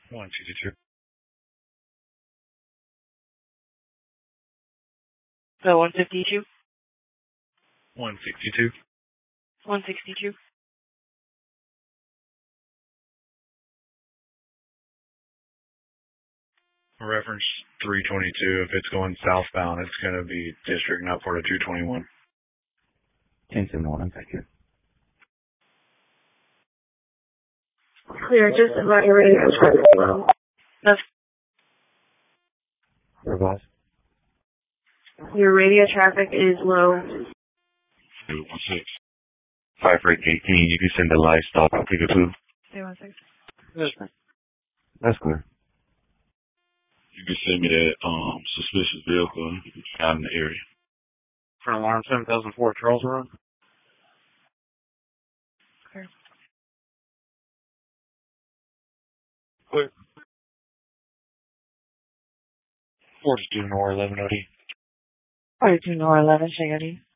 162. So 152? 162. 162. Reference 322. If it's going southbound, it's going to be district, not part of 221. 10-1, thank you. Clear, just about your radio traffic low. That's Revise. your radio traffic is low. 216. 5 rate 18, you can send a live stop on figure 2. 316. That's clear. You can send me that suspicious vehicle out in the area. Front alarm 7004 Charles Road. Clear. Clear. 42 Nor 11 OD. 42 Nor 11 Shaggy.